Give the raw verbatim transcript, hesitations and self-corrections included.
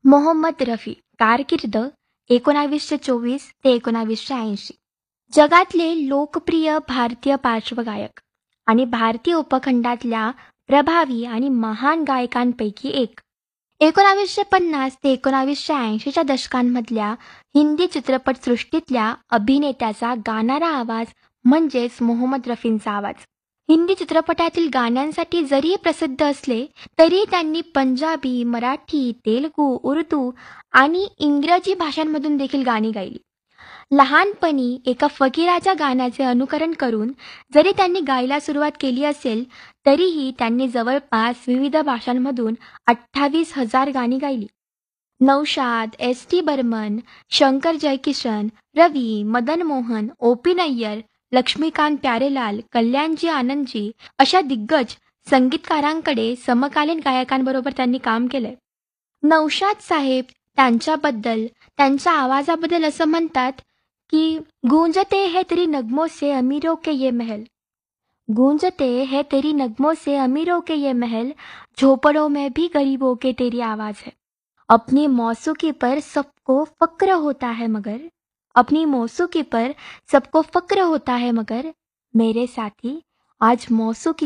मोहम्मद रफी कारकीर्द एकोणावीसशे चोवीस ते एकोणावीसशे ऐंशी. जगातले लोकप्रिय भारतीय पार्श्वगायक आणि भारतीय उपखंडातल्या प्रभावी आणि महान गायकांपैकी एक. एकोणावीसशे पन्नास ते एकोणावीसशे ऐंशीच्या दशकांमधल्या हिंदी चित्रपटसृष्टीतल्या अभिनेत्याचा गाणारा आवाज म्हणजेच मोहम्मद रफींचा आवाज. हिंदी चित्रपटातील गाण्यांसाठी जरी प्रसिद्ध असले तरी त्यांनी पंजाबी, मराठी, तेलुगू, उर्दू आणि इंग्रजी भाषांमधून देखील गाणी गायली. लहानपणी एका फकीराच्या गाण्याचे अनुकरण करून जरी त्यांनी गायला सुरुवात केली असेल तरीही त्यांनी जवळपास विविध भाषांमधून अठ्ठावीस हजार गाणी गायली. नौशाद, एस टी बर्मन, शंकर जयकिशन, रवी, मदन मोहन, ओ पी नय्यर, लक्ष्मीकांत प्यारेलाल, कल्याणजी आनंदजी अशा दिग्गज संगीतकारांकडे समकालीन गायकांबरोबर त्यांनी काम केलंय. नौशाद साहेब त्यांच्याबद्दल त्यांच्या आवाजाबद्दल असं म्हणतात की गूंजते है तेरी नगमों से अमीरों के ये महल, गूंजते है तेरी नगमों से अमीरों के ये महल, झोपड़ों में भी गरीबों के तेरी आवाज है. अपनी मौसीकी पर सबको फक्र होता है मगर अपनी मौसीकी पर सबको फक्र होता है मगर मेरे साथी आज मौसीकी